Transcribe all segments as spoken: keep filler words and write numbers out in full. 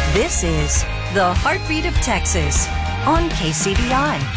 This is the Heartbeat of Texas on K C B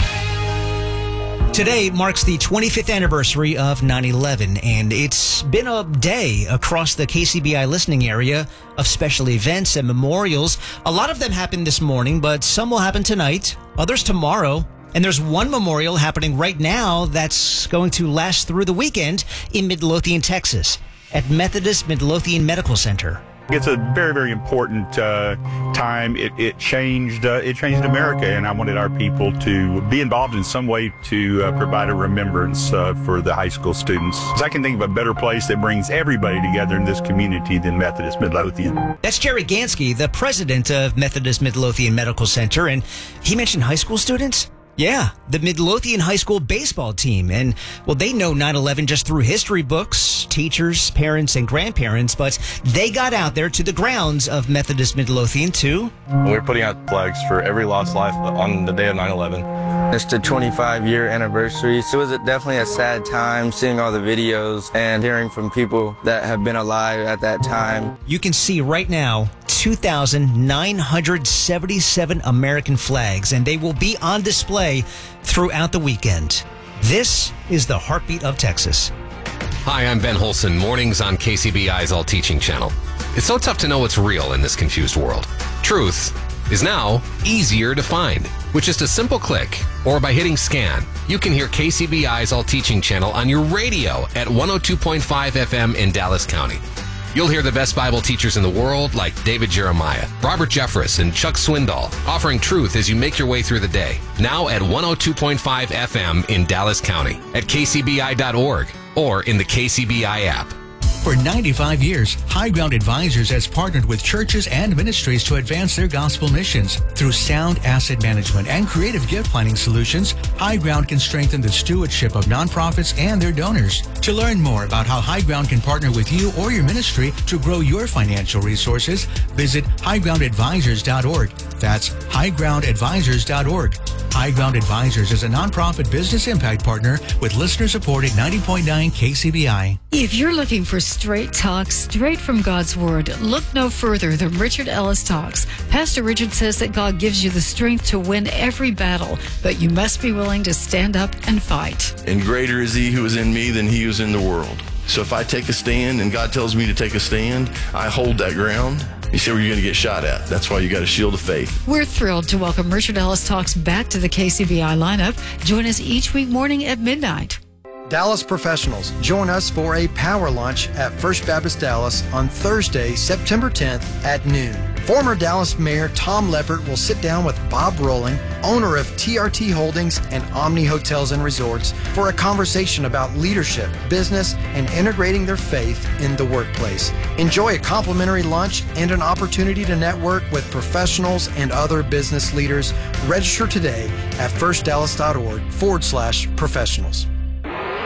I. Today marks the twenty-fifth anniversary of nine eleven, and it's been a day across the K C B I listening area of special events and memorials. A lot of them happened this morning, but some will happen tonight, others tomorrow. And there's one memorial happening right now that's going to last through the weekend in Midlothian, Texas, at Methodist Midlothian Medical Center. It's a very, very important uh, time. It, it changed uh, it changed America, and I wanted our people to be involved in some way to uh, provide a remembrance uh, for the high school students. I can think of a better place that brings everybody together in this community than Methodist Midlothian. That's Jerry Gansky, the president of Methodist Midlothian Medical Center, and he mentioned high school students. Yeah, the Midlothian High School baseball team. And, well, they know nine eleven just through history books, teachers, parents, and grandparents, but they got out there to the grounds of Methodist Midlothian, too. We're putting out flags for every lost life on the day of nine eleven. It's the twenty-five year anniversary, so it was definitely a sad time seeing all the videos and hearing from people that have been alive at that time. You can see right now two thousand nine hundred seventy-seven American flags, and they will be on display throughout the weekend. This is the Heartbeat of Texas. Hi, I'm Ben Holson, mornings on K C B I's All Teaching channel. It's so tough to know what's real in this confused world. Truth is now easier to find. With just a simple click or by hitting scan, you can hear K C B I's All Teaching channel on your radio at one oh two point five F M in Dallas County. You'll hear the best Bible teachers in the world like David Jeremiah, Robert Jeffress, and Chuck Swindoll offering truth as you make your way through the day. Now at one oh two point five F M in Dallas County, at K C B I dot org, or in the K C B I app. For ninety-five years, High Ground Advisors has partnered with churches and ministries to advance their gospel missions. Through sound asset management and creative gift planning solutions, High Ground can strengthen the stewardship of nonprofits and their donors. To learn more about how High Ground can partner with you or your ministry to grow your financial resources, visit high ground advisors dot org. That's high ground advisors dot org. High Ground Advisors is a nonprofit business impact partner with listener-supported ninety point nine K C B I. If you're looking for straight talk, straight from God's Word, look no further than Richard Ellis Talks. Pastor Richard says that God gives you the strength to win every battle, but you must be willing to stand up and fight. And greater is he who is in me than he who is in the world. So if I take a stand and God tells me to take a stand, I hold that ground. You say, well, you're going to get shot at. That's why you got a shield of faith. We're thrilled to welcome Richard Ellis Talks back to the K C B I lineup. Join us each week morning at midnight. Dallas professionals, join us for a power lunch at First Baptist Dallas on Thursday, September tenth at noon. Former Dallas Mayor Tom Leppert will sit down with Bob Rowling, owner of T R T Holdings and Omni Hotels and Resorts, for a conversation about leadership, business, and integrating their faith in the workplace. Enjoy a complimentary lunch and an opportunity to network with professionals and other business leaders. Register today at first dallas dot org forward slash professionals.